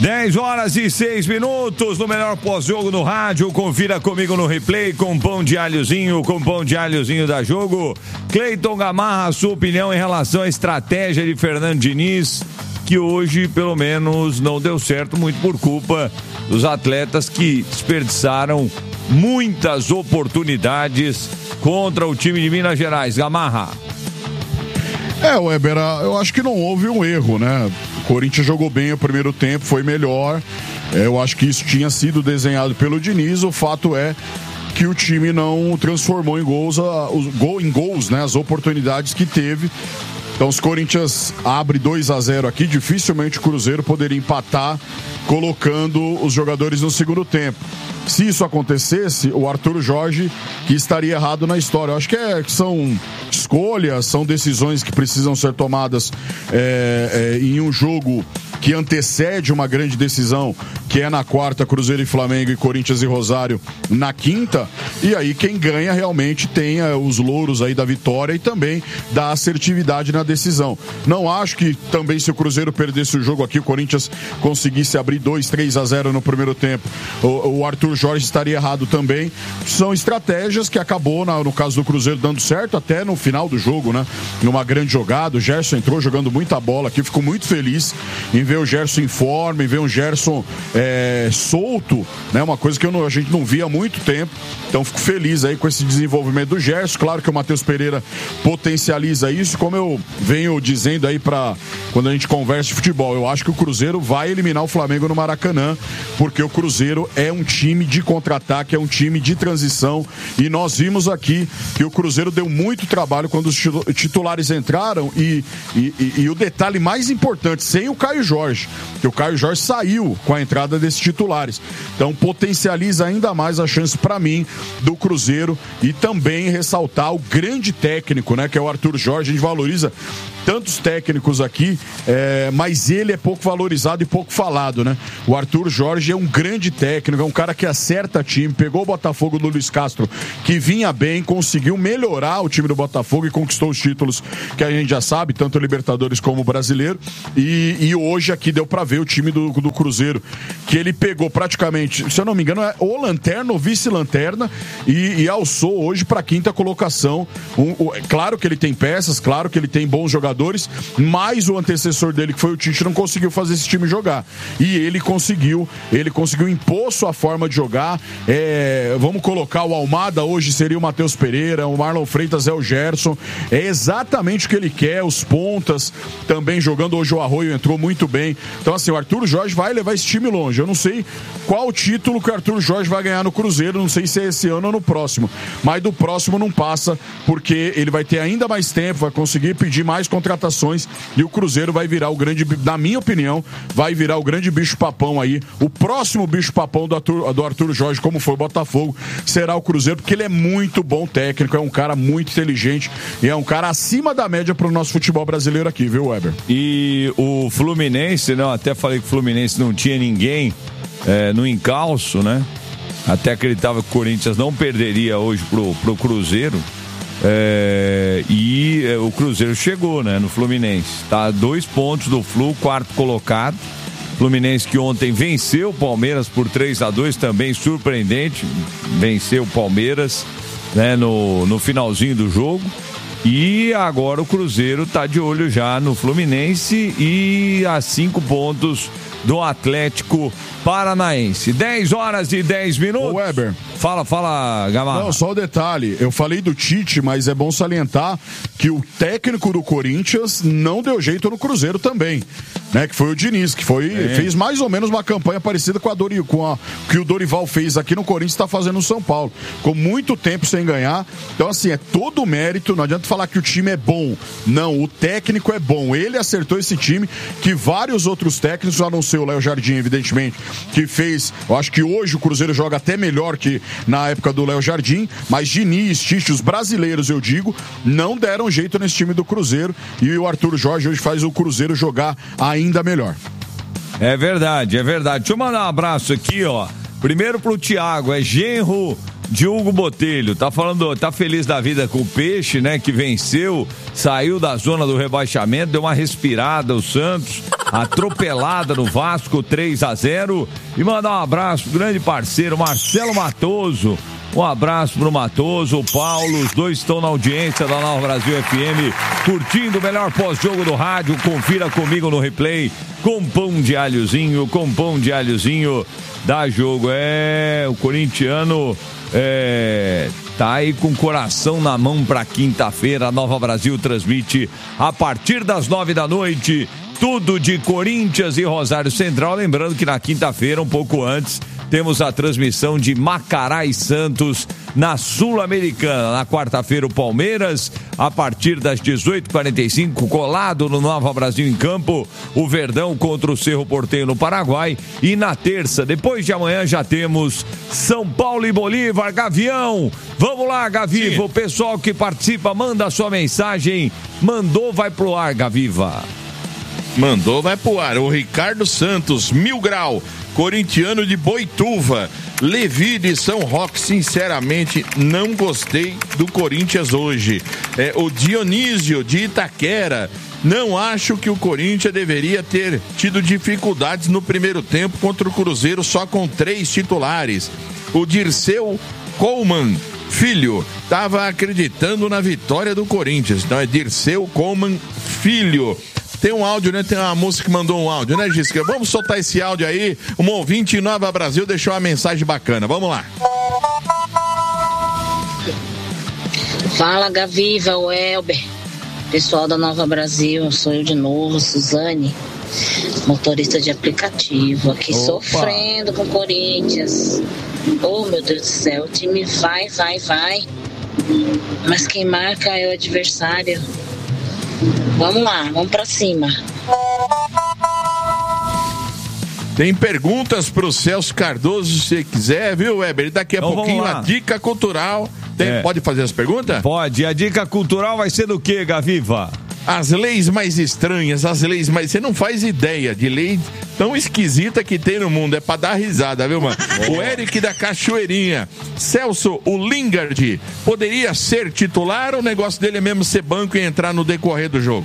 10h06 no melhor pós-jogo no rádio. Confira comigo no replay com pão de alhozinho da Jogo. Cleiton Gamarra, a sua opinião em relação à estratégia de Fernando Diniz, que hoje pelo menos não deu certo, muito por culpa dos atletas que desperdiçaram muitas oportunidades contra o time de Minas Gerais. Gamarra. Weber, eu acho que não houve um erro, né? O Corinthians jogou bem o primeiro tempo, foi melhor. Eu acho que isso tinha sido desenhado pelo Diniz. O fato é que o time não transformou em gols, né? As oportunidades que teve. Então, se o Corinthians abre 2-0 aqui, dificilmente o Cruzeiro poderia empatar colocando os jogadores no segundo tempo. Se isso acontecesse, o Arthur Jorge que estaria errado na história. Eu acho que são escolhas, são decisões que precisam ser tomadas em um jogo que antecede uma grande decisão, que é na quarta, Cruzeiro e Flamengo, e Corinthians e Rosário na quinta, e aí quem ganha realmente tem os louros aí da vitória e também da assertividade na decisão. Não acho que também, se o Cruzeiro perdesse o jogo aqui, o Corinthians conseguisse abrir 2-3-0 no primeiro tempo, o Arthur Jorge estaria errado também. São estratégias que acabou, no caso do Cruzeiro, dando certo até no final do jogo, né? Numa grande jogada, o Gerson entrou jogando muita bola aqui, fico muito feliz em ver o Gerson em forma, em ver o Gerson solto, né? Uma coisa que a gente não via há muito tempo. Então fico feliz aí com esse desenvolvimento do Gerson. Claro que o Matheus Pereira potencializa isso, como eu venho dizendo aí quando a gente conversa de futebol. Eu acho que o Cruzeiro vai eliminar o Flamengo no Maracanã, porque o Cruzeiro é um time de contra-ataque, é um time de transição, e nós vimos aqui que o Cruzeiro deu muito trabalho quando os titulares entraram, e o detalhe mais importante, sem o Caio Jorge, que o Caio Jorge saiu com a entrada desses titulares. Então potencializa ainda mais a chance, para mim, do Cruzeiro, e também ressaltar o grande técnico, né, que é o Arthur Jorge. A gente valoriza tantos técnicos aqui, mas ele é pouco valorizado e pouco falado, né? O Arthur Jorge é um grande técnico, é um cara que acerta time, pegou o Botafogo do Luiz Castro, que vinha bem, conseguiu melhorar o time do Botafogo e conquistou os títulos que a gente já sabe, tanto o Libertadores como o Brasileiro, e hoje aqui deu pra ver o time do Cruzeiro, que ele pegou praticamente, se eu não me engano, é o lanterna ou vice-lanterna, e alçou hoje pra quinta colocação. Claro que ele tem peças, claro que ele tem bons jogadores, mas o antecessor dele, que foi o Tite, não conseguiu fazer esse time jogar, e ele conseguiu impor sua forma de jogar. Vamos colocar o Almada, hoje seria o Matheus Pereira, o Marlon Freitas é o Gerson, é exatamente o que ele quer, os pontas também jogando. Hoje o Arroio entrou muito bem. Então assim, o Arthur Jorge vai levar esse time longe. Eu não sei qual o título que o Arthur Jorge vai ganhar no Cruzeiro, não sei se é esse ano ou no próximo, mas do próximo não passa, porque ele vai ter ainda mais tempo, vai conseguir pedir mais contratações, e o Cruzeiro vai virar o grande, na minha opinião, vai virar o grande bicho-papão aí. O próximo bicho-papão do Arthur Jorge, como foi o Botafogo, será o Cruzeiro, porque ele é muito bom técnico, é um cara muito inteligente e é um cara acima da média pro nosso futebol brasileiro aqui, viu, Weber? E o Fluminense, né? Até falei que o Fluminense não tinha ninguém no encalço, né? Até acreditava que o Corinthians não perderia hoje pro Cruzeiro. O Cruzeiro chegou, né, no Fluminense. Tá a 2 pontos do Flu, quarto colocado. Fluminense que ontem venceu o Palmeiras por 3-2, também surpreendente. Venceu o Palmeiras, né, no finalzinho do jogo. E agora o Cruzeiro tá de olho já no Fluminense e a 5 pontos do Atlético Paranaense. 10h10. Ô Weber, fala, Gamarra. Não, só o detalhe, eu falei do Tite, mas é bom salientar que o técnico do Corinthians não deu jeito no Cruzeiro também, né? Que foi o Diniz, que fez mais ou menos uma campanha parecida com que o Dorival fez aqui no Corinthians, está fazendo no São Paulo. Ficou muito tempo sem ganhar. Então, assim, é todo o mérito. Não adianta falar que o time é bom. Não, o técnico é bom. Ele acertou esse time que vários outros técnicos, a não ser o Léo Jardim, evidentemente, que fez. Eu acho que hoje o Cruzeiro joga até melhor que na época do Léo Jardim, mas Diniz, Tite, os brasileiros, eu digo, não deram jeito nesse time do Cruzeiro, e o Arthur Jorge hoje faz o Cruzeiro jogar ainda melhor. É verdade. Deixa eu mandar um abraço aqui, ó. Primeiro pro Thiago, genro Diogo Botelho, tá falando, tá feliz da vida com o Peixe, né? Que venceu, saiu da zona do rebaixamento, deu uma respirada, o Santos, atropelada no Vasco, 3-0. E mandar um abraço pro grande parceiro Marcelo Matoso. Um abraço pro Matoso, o Paulo, os dois estão na audiência da Nova Brasil FM, curtindo o melhor pós-jogo do rádio. Confira comigo no replay, com pão de alhozinho, dá jogo. O corintiano tá aí com o coração na mão pra quinta-feira. A Nova Brasil transmite a partir das 9 da noite, tudo de Corinthians e Rosário Central. Lembrando que na quinta-feira, um pouco antes, temos a transmissão de Macará e Santos na Sul-Americana. Na quarta-feira, o Palmeiras, a partir das 18h45, colado no Nova Brasil em campo, o Verdão contra o Cerro Porteño no Paraguai. E na terça, depois de amanhã, já temos São Paulo e Bolívar. Gavião, vamos lá, Gaviva. Sim. O pessoal que participa, manda a sua mensagem. Mandou, vai pro ar, Gaviva. Mandou, vai pro ar. O Ricardo Santos, 1000 grau. Corintiano de Boituva, Levi de São Roque, sinceramente não gostei do Corinthians hoje. O Dionísio de Itaquera, não acho que o Corinthians deveria ter tido dificuldades no primeiro tempo contra o Cruzeiro só com 3 titulares. O Dirceu Coleman Filho estava acreditando na vitória do Corinthians, então é Dirceu Coleman Filho. Tem um áudio, né? Tem uma moça que mandou um áudio, né, Gisca? Vamos soltar esse áudio aí. Um ouvinte em Nova Brasil deixou uma mensagem bacana. Vamos lá. Fala, Gaviva, o Elber. Pessoal da Nova Brasil, sou eu de novo, Suzane, motorista de aplicativo, aqui sofrendo com o Corinthians. Oh, meu Deus do céu, o time vai. Mas quem marca é o adversário. Vamos lá, vamos pra cima. Tem perguntas pro Celso Cardoso, se você quiser, viu, Weber? Daqui a pouquinho a dica cultural. Pode fazer as perguntas? Pode. A dica cultural vai ser do quê, Gaviva? As leis mais estranhas, você não faz ideia de lei tão esquisita que tem no mundo. É pra dar risada, viu, mano? O Eric da Cachoeirinha. Celso, o Lingard poderia ser titular ou o negócio dele é mesmo ser banco e entrar no decorrer do jogo?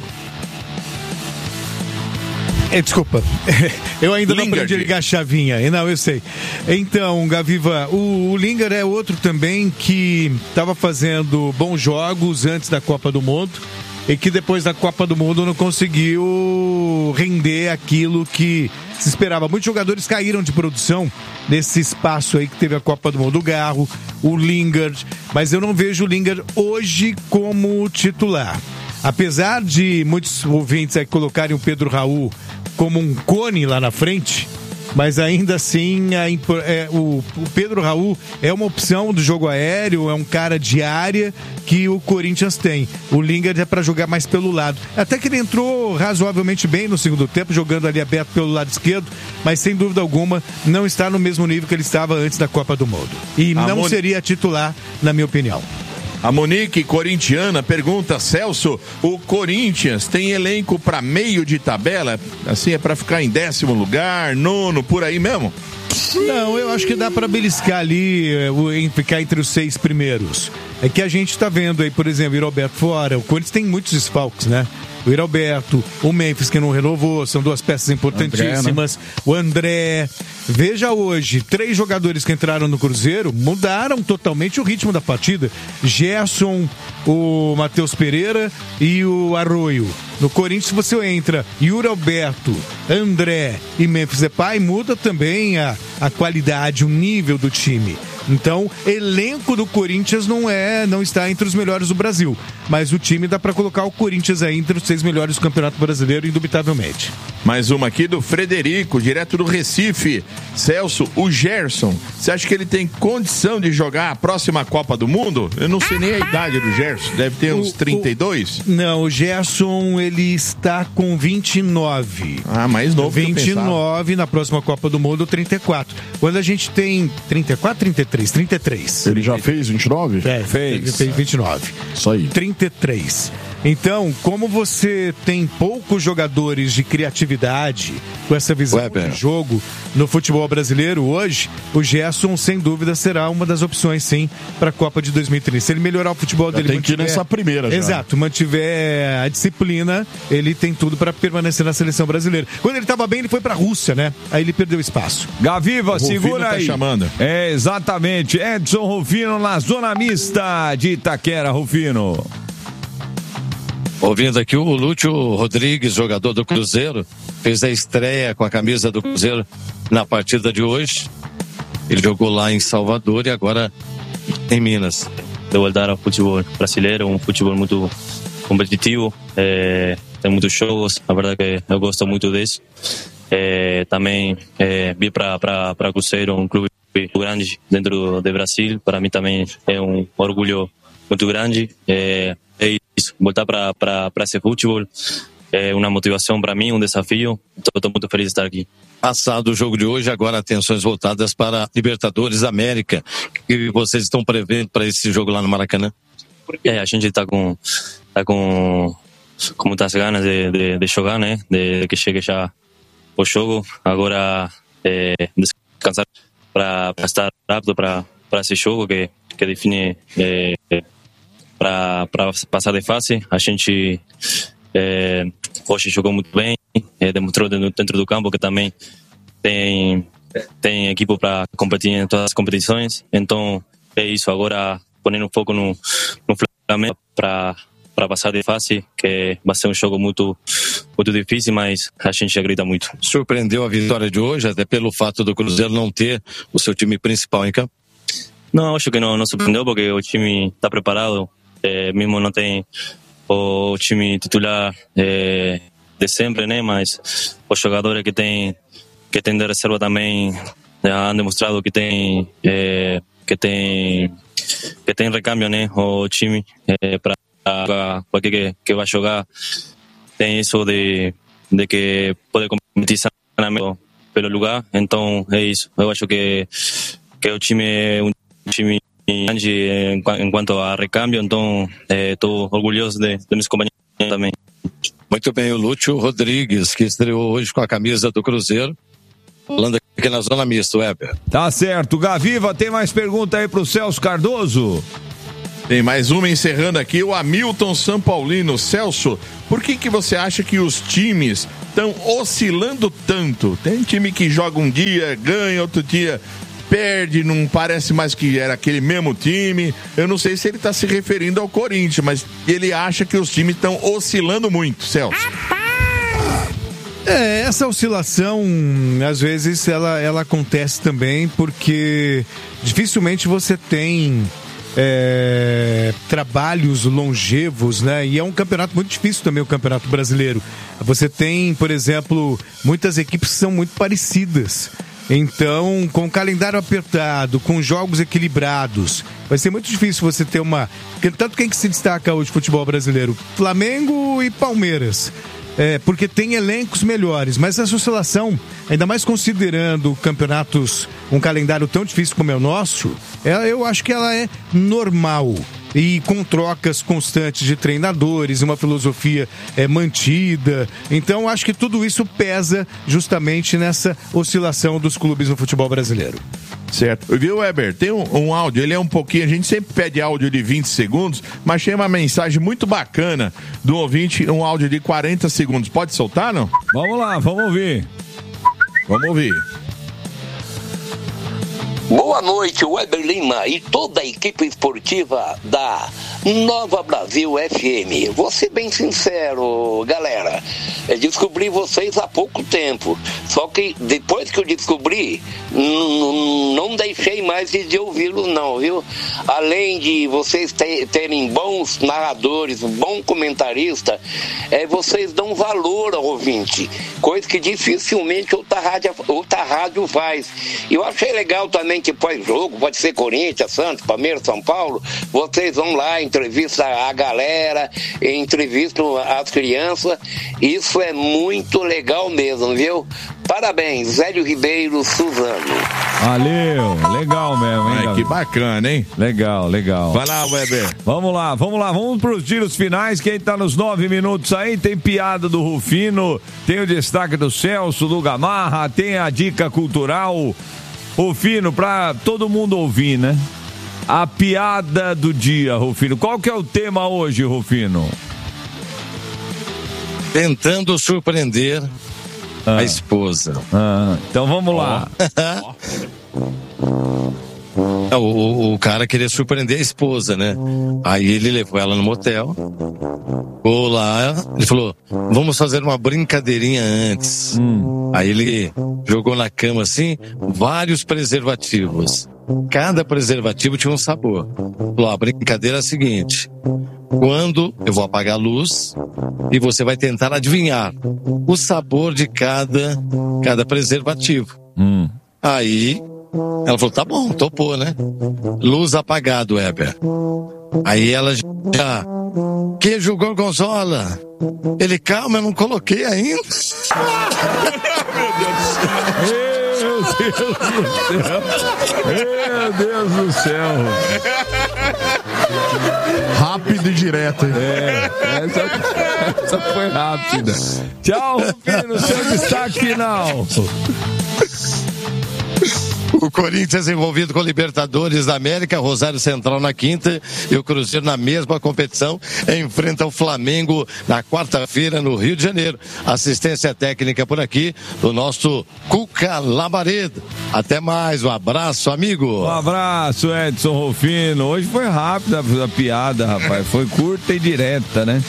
Desculpa, eu ainda não aprendi a ligar a chavinha. Não, eu sei. Então, Gaviva, o Lingard é outro também que estava fazendo bons jogos antes da Copa do Mundo e que depois da Copa do Mundo não conseguiu render aquilo que se esperava. Muitos jogadores caíram de produção nesse espaço aí que teve a Copa do Mundo. O Garro, o Lingard, mas eu não vejo o Lingard hoje como titular. Apesar de muitos ouvintes aí colocarem o Pedro Raul como um cone lá na frente, mas ainda assim o Pedro Raul é uma opção do jogo aéreo, é um cara de área que o Corinthians tem. O Lingard é para jogar mais pelo lado. Até que ele entrou razoavelmente bem no segundo tempo, jogando ali aberto pelo lado esquerdo, mas sem dúvida alguma não está no mesmo nível que ele estava antes da Copa do Mundo. E não seria titular, na minha opinião. A Monique, corintiana, pergunta: Celso, o Corinthians tem elenco para meio de tabela? Assim, é para ficar em 10º lugar, 9º, por aí mesmo? Não, eu acho que dá para beliscar ali, ficar entre os 6 primeiros. É que a gente está vendo aí, por exemplo, o Roberto fora. O Corinthians tem muitos desfalques, né? O Roberto, o Memphis que não renovou, são 2 peças importantíssimas. André, né? O André. Veja hoje, 3 jogadores que entraram no Cruzeiro mudaram totalmente o ritmo da partida. Gerson, o Matheus Pereira e o Arroio. No Corinthians, se você entra Yuri Alberto, André e Memphis Depay, muda também a qualidade, o nível do time. Então, elenco do Corinthians não está entre os melhores do Brasil. Mas o time dá para colocar o Corinthians aí entre os 6 melhores do Campeonato Brasileiro, indubitavelmente. Mais uma aqui do Frederico, direto do Recife. Celso, o Gerson, você acha que ele tem condição de jogar a próxima Copa do Mundo? Eu não sei nem a idade do Gerson, deve ter uns 32? Não, o Gerson, ele está com 29. Mais novo 29, na próxima Copa do Mundo, 34. Quando a gente tem 34, 33. Ele já fez 29? Fez 29. Isso aí. 33. Então, como você tem poucos jogadores de criatividade com essa visão de jogo no futebol brasileiro hoje, o Gerson, sem dúvida, será uma das opções, sim, para a Copa de 2030. Se ele melhorar o futebol dele... Tem que ir nessa primeira já. Exato, mantiver a disciplina, ele tem tudo para permanecer na seleção brasileira. Quando ele estava bem, ele foi para a Rússia, né? Aí ele perdeu espaço. Gaviva, segura aí. Tá chamando. É, exatamente. Edson Rufino na zona mista de Itaquera, Rufino. Ouvindo aqui o Lúcio Rodrigues, jogador do Cruzeiro, fez a estreia com a camisa do Cruzeiro na partida de hoje. Ele jogou lá em Salvador e agora em Minas. De voltar ao futebol brasileiro, um futebol muito competitivo, tem muitos jogos, a verdade é que eu gosto muito disso. Também vir para Cruzeiro, um clube grande dentro do Brasil, para mim também é um orgulho muito grande. É isso, voltar para esse futebol é uma motivação para mim, um desafio. Estou muito feliz de estar aqui. Passado o jogo de hoje, agora atenções voltadas para Libertadores América. O que vocês estão prevendo para esse jogo lá no Maracanã? A gente está com muitas ganas de jogar, né? De que chegue já o jogo. Agora descansar para estar rápido para esse jogo que define para passar de fase. A gente hoje jogou muito bem, demonstrou dentro do campo que também tem equipe para competir em todas as competições. Então é isso, agora ponendo foco no Flamengo para passar de fase, que vai ser um jogo muito difícil, mas a gente acredita muito. Surpreendeu a vitória de hoje, até pelo fato do Cruzeiro não ter o seu time principal em campo? Não, acho que não surpreendeu, porque o time está preparado, mesmo não tem o time titular de sempre, né? Mas os jogadores que tem de reserva também han demonstrado que tem recambio, né? O time para qualquer que vai jogar tem isso de que pode competir sanamente pelo lugar. Então é isso. Eu acho que o time é um time grande em quanto a recambio, então estou orgulhoso de meus companheiros também. Muito bem, o Lúcio Rodrigues, que estreou hoje com a camisa do Cruzeiro, falando aqui na zona mista, Weber. Tá certo. Gaviva, tem mais pergunta aí pro Celso Cardoso? Tem mais uma encerrando aqui, o Hamilton São Paulino. Celso, por que você acha que os times estão oscilando tanto? Tem time que joga um dia, ganha, outro dia perde, não parece mais que era aquele mesmo time. Eu não sei se ele está se referindo ao Corinthians, mas ele acha que os times estão oscilando muito, Celso. Essa oscilação, às vezes, ela acontece também porque dificilmente você tem trabalhos longevos, né? E é um campeonato muito difícil também, o Campeonato Brasileiro. Você tem, por exemplo, muitas equipes que são muito parecidas. Então, com o calendário apertado, com jogos equilibrados, vai ser muito difícil você ter uma... Tanto quem que se destaca hoje no futebol brasileiro? Flamengo e Palmeiras. Porque tem elencos melhores, mas essa oscilação, ainda mais considerando campeonatos, um calendário tão difícil como é o nosso, eu acho que ela é normal. E com trocas constantes de treinadores, uma filosofia mantida. Então, acho que tudo isso pesa justamente nessa oscilação dos clubes no futebol brasileiro. Certo. Viu, Weber? Tem um áudio, ele é um pouquinho, a gente sempre pede áudio de 20 segundos, mas tem uma mensagem muito bacana do ouvinte, um áudio de 40 segundos. Pode soltar, não? Vamos lá, vamos ouvir. Vamos ouvir. Boa noite, Weber Lima e toda a equipe esportiva da Nova Brasil FM. Vou ser bem sincero, galera. Eu descobri vocês há pouco tempo. Só que depois que eu descobri, não deixei mais de ouvi-los não, viu? Além de vocês terem bons narradores, um bom comentarista, vocês dão valor ao ouvinte. Coisa que dificilmente outra rádio faz. E eu achei legal também que pós-jogo, pode ser Corinthians, Santos, Palmeiras, São Paulo, vocês vão lá, entrevista a galera, entrevista as crianças. Isso é muito legal mesmo, viu? Parabéns, Zélio Ribeiro, Suzano. Valeu, legal mesmo, hein? Que bacana, hein? Legal. Vai lá, Weber. Vamos lá, vamos pros tiros finais. Quem tá nos 9 minutos aí, tem piada do Rufino, tem o destaque do Celso, do Gamarra, tem a dica cultural. Rufino, pra todo mundo ouvir, né? A piada do dia, Rufino. Qual que é o tema hoje, Rufino? Tentando surpreender a esposa. Então vamos lá. O cara queria surpreender a esposa, né? Aí ele levou ela no motel. Ou lá, ele falou, vamos fazer uma brincadeirinha antes. Aí ele jogou na cama assim, vários preservativos. Cada preservativo tinha um sabor. Falou, a brincadeira é a seguinte: quando eu vou apagar a luz e você vai tentar adivinhar o sabor de cada preservativo. Aí ela falou, tá bom, topou, né? Luz apagado, Weber. Aí ela já, queijo gorgonzola. Ele, calma, eu não coloquei ainda. Meu Deus do céu. Rápido e direto. Essa foi rápida. Tchau, Rufino, seu destaque final. O Corinthians envolvido com Libertadores da América, Rosário Central na quinta e o Cruzeiro na mesma competição enfrenta o Flamengo na quarta-feira no Rio de Janeiro. Assistência técnica por aqui do nosso Cuca Labareda. Até mais, um abraço, amigo. Um abraço, Edson Rufino. Hoje foi rápida a piada, rapaz. Foi curta e direta, né?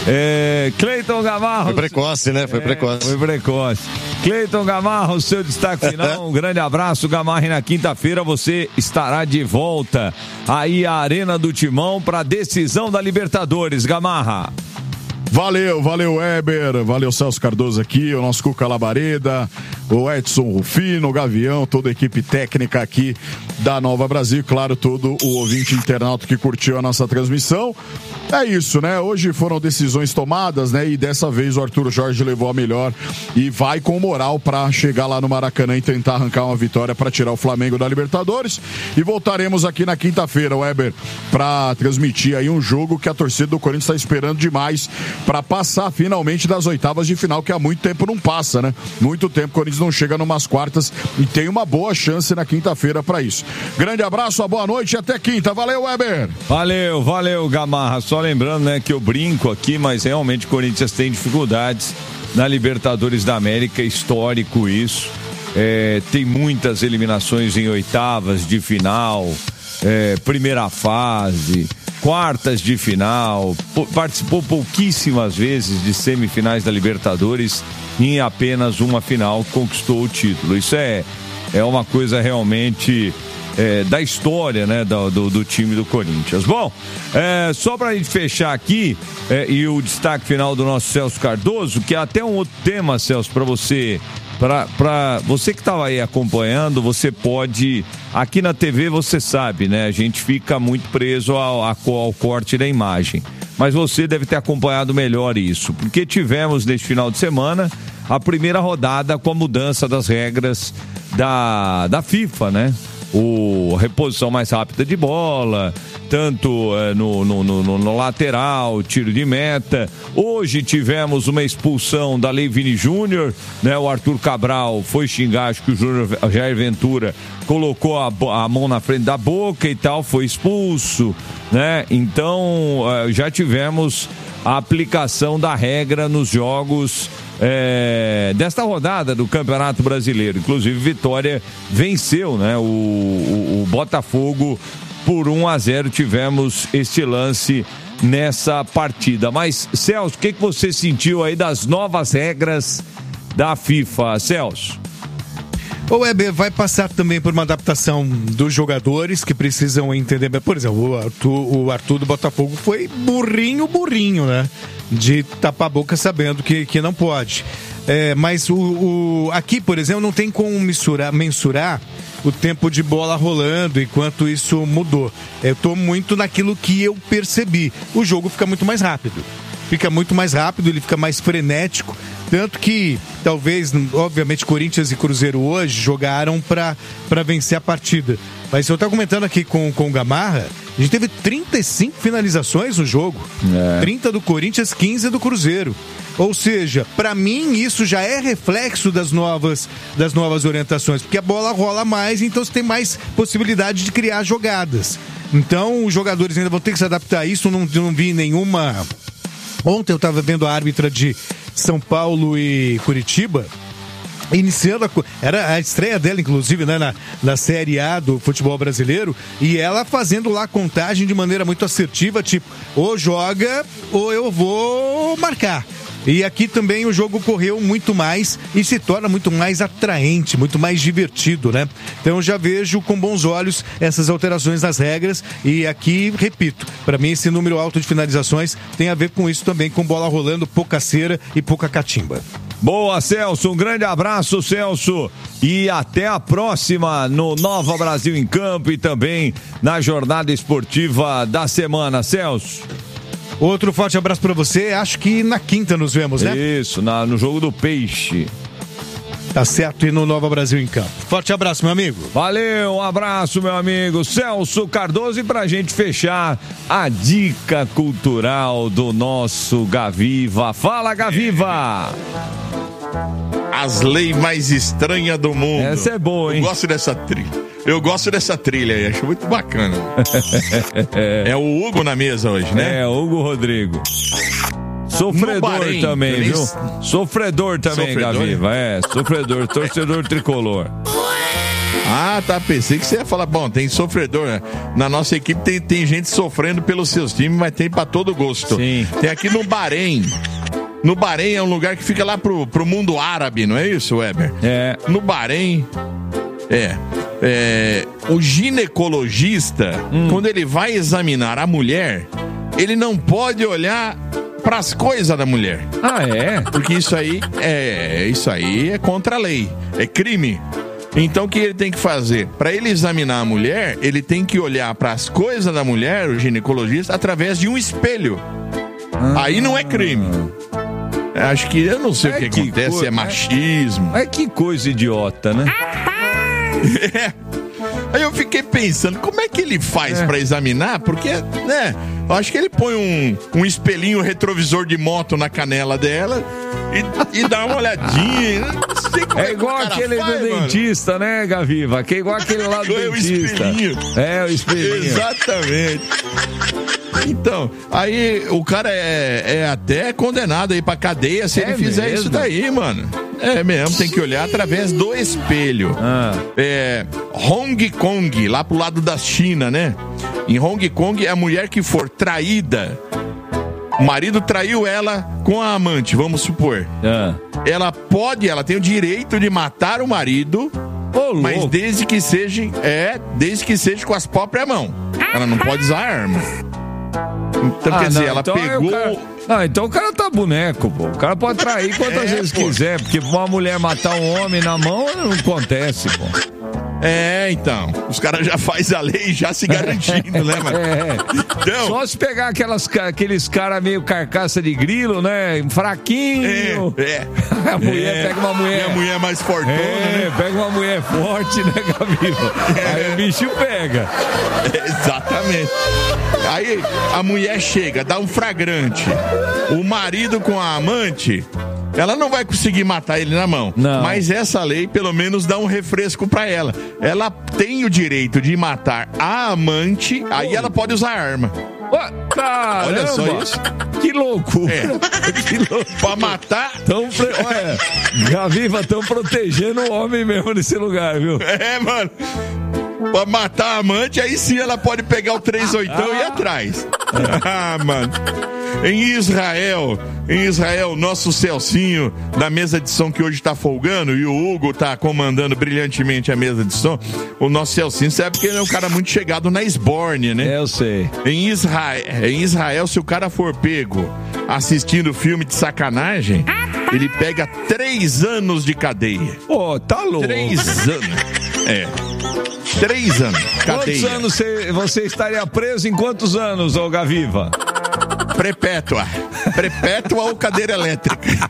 Cleiton Gamarro. Foi precoce, né? Foi precoce. Cleiton Gamarro, seu destaque final. Um grande abraço, Gamarro. E na quinta-feira você estará de volta aí à Arena do Timão para a decisão da Libertadores. Gamarra. Valeu, Weber, valeu Celso Cardoso aqui, o nosso Cuca Labareda, o Edson Rufino, o Gavião, toda a equipe técnica aqui da Nova Brasil, claro, todo o ouvinte internauta que curtiu a nossa transmissão. É isso, né? Hoje foram decisões tomadas, né? E dessa vez o Arthur Jorge levou a melhor e vai com moral para chegar lá no Maracanã e tentar arrancar uma vitória para tirar o Flamengo da Libertadores. E voltaremos aqui na quinta-feira, Weber, para transmitir aí um jogo que a torcida do Corinthians está esperando demais para passar finalmente das oitavas de final, que há muito tempo não passa, né? Muito tempo o Corinthians não chega numas quartas e tem uma boa chance na quinta-feira para isso. Grande abraço, uma boa noite e até quinta. Valeu, Weber! Valeu, Gamarra. Só lembrando, né, que eu brinco aqui, mas realmente o Corinthians tem dificuldades na Libertadores da América, histórico isso. Tem muitas eliminações em oitavas de final, primeira fase, quartas de final, participou pouquíssimas vezes de semifinais da Libertadores e em apenas uma final conquistou o título. Isso é uma coisa realmente da história, né, do time do Corinthians. Bom, só pra gente fechar aqui e o destaque final do nosso Celso Cardoso, que é até um outro tema, Celso, para você. Para você que estava aí acompanhando, você pode, aqui na TV você sabe, né? A gente fica muito preso ao corte da imagem, mas você deve ter acompanhado melhor isso, porque tivemos neste final de semana a primeira rodada com a mudança das regras da FIFA, né? Reposição mais rápida de bola, tanto no lateral, tiro de meta. Hoje tivemos uma expulsão da Lei Vini Júnior, né? O Arthur Cabral foi xingar, acho que o Jair Ventura colocou a mão na frente da boca e tal, foi expulso, né? Então, já tivemos a aplicação da regra nos jogos desta rodada do Campeonato Brasileiro. Inclusive, Vitória venceu, né, o Botafogo por 1-0. Tivemos este lance nessa partida. Mas, Celso, o que você sentiu aí das novas regras da FIFA, Celso? O Weber vai passar também por uma adaptação dos jogadores que precisam entender. Por exemplo, o Arthur do Botafogo foi burrinho, né? De tapar a boca sabendo que não pode. Mas aqui, por exemplo, não tem como mensurar o tempo de bola rolando enquanto isso mudou. Eu estou muito naquilo que eu percebi. O jogo fica muito mais rápido. Ele fica mais frenético. Tanto que, talvez, obviamente, Corinthians e Cruzeiro hoje jogaram para vencer a partida. Mas eu estava comentando aqui com o Gamarra, a gente teve 35 finalizações no jogo. 30 do Corinthians, 15 do Cruzeiro. Ou seja, para mim isso já é reflexo das novas orientações, porque a bola rola mais, então você tem mais possibilidade de criar jogadas. Então os jogadores ainda vão ter que se adaptar a isso. Não vi nenhuma... Ontem eu estava vendo a árbitra de São Paulo e Curitiba, iniciando era a estreia dela, inclusive, né, na Série A do futebol brasileiro, e ela fazendo lá a contagem de maneira muito assertiva, tipo, ou joga ou eu vou marcar. E aqui também o jogo correu muito mais e se torna muito mais atraente, muito mais divertido, né? Então eu já vejo com bons olhos essas alterações nas regras e aqui, repito, para mim esse número alto de finalizações tem a ver com isso também, com bola rolando, pouca cera e pouca catimba. Boa, Celso, um grande abraço, Celso, e até a próxima no Nova Brasil em Campo e também na jornada esportiva da semana, Celso. Outro forte abraço pra você, acho que na quinta nos vemos, né? Isso, no jogo do Peixe. Tá certo, e no Nova Brasil em Campo. Forte abraço, meu amigo. Valeu, um abraço, meu amigo Celso Cardoso. E pra gente fechar, a dica cultural do nosso Gaviva. Fala, Gaviva! As leis mais estranhas do mundo. Essa é boa, hein? Eu gosto dessa trilha aí, acho muito bacana. É o Hugo na mesa hoje, né? É, o Hugo Rodrigo. Sofredor Bahrein, também, viu? Sofredor também, Gaviva. Sofredor, torcedor tricolor. Ah, tá, pensei que você ia falar, bom, tem sofredor, né? Na nossa equipe tem gente sofrendo pelos seus times, mas tem pra todo gosto. Sim. Tem aqui no Bahrein. No Bahrein é um lugar que fica lá pro mundo árabe, não é isso, Weber? É. No Bahrein, o ginecologista, quando ele vai examinar a mulher, ele não pode olhar pras coisas da mulher. Ah, é? Porque isso aí é contra a lei, é crime. Então o que ele tem que fazer? Para ele examinar a mulher, ele tem que olhar para as coisas da mulher, o ginecologista, através de um espelho. Aí não é crime. Acho que eu não sei o que acontece, é machismo. Que coisa idiota, né? Aí eu fiquei pensando, como é que ele faz pra examinar? Porque, né, eu acho que ele põe um espelhinho retrovisor de moto na canela dela e dá uma olhadinha. Não sei como é igual aquele do dentista, né, Gaviva? Que é igual aquele lá do dentista. O espelhinho. Exatamente. Então, aí o cara é até condenado aí pra cadeia se ele fizer mesmo? Isso daí, mano. É mesmo, tem que olhar através do espelho. Hong Kong, lá pro lado da China, né? Em Hong Kong, a mulher que for traída, o marido traiu ela com a amante, vamos supor. Ela tem o direito de matar o marido, mas desde que seja com as próprias mãos. Ela não pode usar arma. Então, quer dizer, ela pegou... Então o cara tá boneco, pô. O cara pode trair quantas vezes quiser, porque uma mulher matar um homem na mão não acontece, pô. Então, os caras já fazem a lei já se garantindo, né, mano? Então, só se pegar aqueles caras meio carcaça de grilo, né? Fraquinho. A mulher pega uma mulher. E a mulher mais fortona, né? Pega uma mulher forte, né, Gabriel? Aí o bicho pega. Exatamente. Aí a mulher chega, dá um flagrante. O marido com a amante, ela não vai conseguir matar ele na mão. Não. Mas essa lei, pelo menos, dá um refresco pra ela. Ela tem o direito de matar a amante, aí ela pode usar arma. Caramba. Olha só isso. Que loucura. Que louco. Pra matar. Gaviva, estão protegendo o homem mesmo nesse lugar, viu? Mano. pra matar a amante, aí sim ela pode pegar o 38 e ir atrás. Ah, mano. Em Israel, nosso Celcinho da mesa de som que hoje tá folgando e o Hugo tá comandando brilhantemente a mesa de som. O nosso Celcinho sabe porque ele é um cara muito chegado na Esbórnia, né? Eu sei. Em Israel, se o cara for pego assistindo filme de sacanagem, ele pega 3 anos de cadeia. Pô, tá louco. 3 anos. 3 anos. Cadeia. Quantos anos você estaria preso em quantos anos, ô Gaviva? Perpétua ou cadeira elétrica?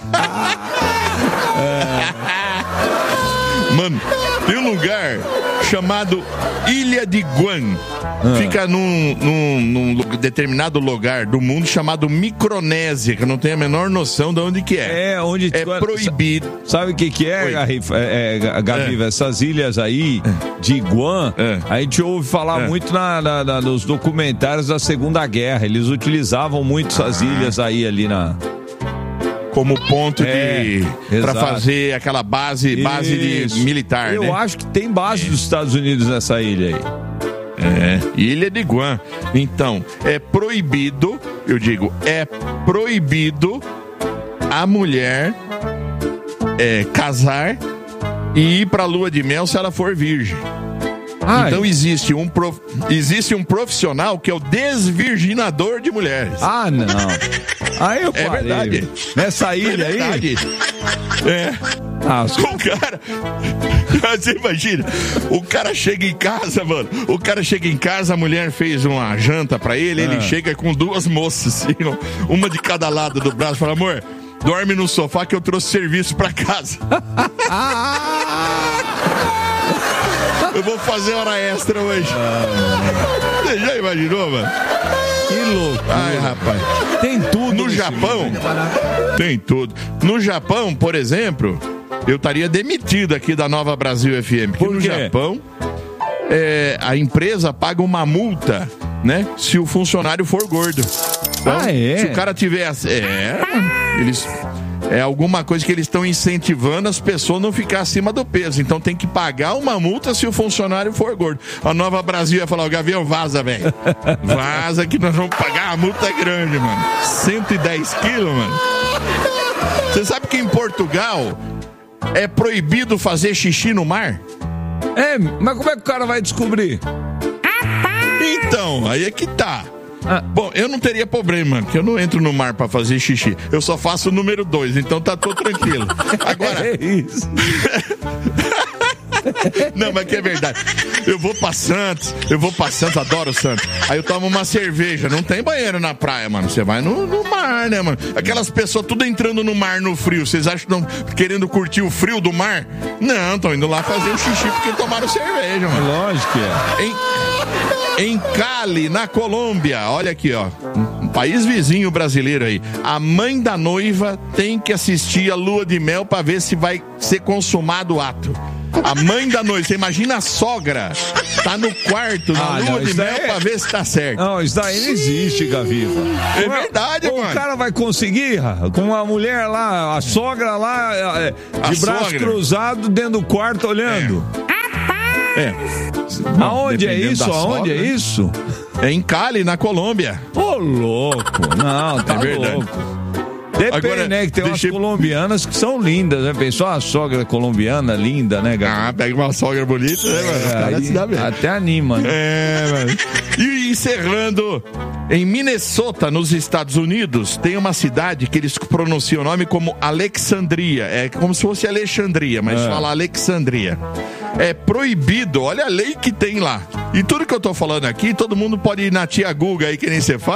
Mano, tem um lugar chamado Ilha de Guam. Fica num determinado lugar do mundo chamado Micronésia, que eu não tenho a menor noção de onde que é. É proibido. Sabe o que é, Gaviva? Essas ilhas aí de Guam, a gente ouve falar muito nos documentários da Segunda Guerra. Eles utilizavam muito essas ilhas aí ali como ponto para fazer aquela base militar, né? Eu acho que tem base dos Estados Unidos nessa ilha aí. Ilha de Guam. Então, é proibido a mulher casar e ir pra lua de mel se ela for virgem. Então existe um profissional que é o desvirginador de mulheres. Ah, não. Aí eu parei. É verdade. Nessa ilha aí? O cara... Você imagina, o cara chega em casa, mano. A mulher fez uma janta pra ele, ele chega com 2 moças, assim, uma de cada lado do braço, fala, amor, dorme no sofá que eu trouxe serviço pra casa. Eu vou fazer hora extra hoje. Você já imaginou, mano? Que louco. Ai, rapaz. Tem tudo. No Japão, tem tudo. No Japão, por exemplo, eu estaria demitido aqui da Nova Brasil FM. Porque no Japão, a empresa paga uma multa, né? Se o funcionário for gordo. Então, se o cara tiver... É alguma coisa que eles estão incentivando as pessoas a não ficar acima do peso. Então tem que pagar uma multa se o funcionário for gordo. A Nova Brasil ia falar, o Gavião, vaza, velho. Vaza que nós vamos pagar, a multa é grande, mano. 110 quilos, mano. Você sabe que em Portugal é proibido fazer xixi no mar? Mas como é que o cara vai descobrir? Então, aí é que tá. Bom, eu não teria problema, porque eu não entro no mar pra fazer xixi. Eu só faço o número 2, então tá tudo tranquilo. Agora... É isso. Não, mas que é verdade. Eu vou pra Santos, adoro Santos. Aí eu tomo uma cerveja, não tem banheiro na praia, mano. Você vai no mar, né, mano? Aquelas pessoas tudo entrando no mar no frio. Vocês acham que estão querendo curtir o frio do mar? Não, estão indo lá fazer o xixi porque tomaram cerveja, mano. Lógico que é. Em Cali, na Colômbia, olha aqui, ó, um país vizinho brasileiro aí. A mãe da noiva tem que assistir a lua de mel pra ver se vai ser consumado o ato. A mãe da noiva, você imagina a sogra, tá no quarto na lua de mel pra ver se tá certo. Não, isso daí não existe, Gaviva. É verdade, mano. O cara vai conseguir, com a mulher lá, a sogra lá, de braço cruzado dentro do quarto olhando. Aonde é isso? Aonde é isso? É em Cali, na Colômbia. Ô, louco. Não, tá louco. Depende, agora, né? Que tem umas colombianas que são lindas, né? Pensou uma sogra colombiana linda, né, galera? Pega uma sogra bonita, né, mano? Os caras se dá bem. Até anima, né? Mano. E encerrando, em Minnesota, nos Estados Unidos, tem uma cidade que eles pronunciam o nome como Alexandria. É como se fosse Alexandria, mas fala Alexandria. É proibido, olha a lei que tem lá. E tudo que eu tô falando aqui, todo mundo pode ir na tia Guga aí, que nem você fala.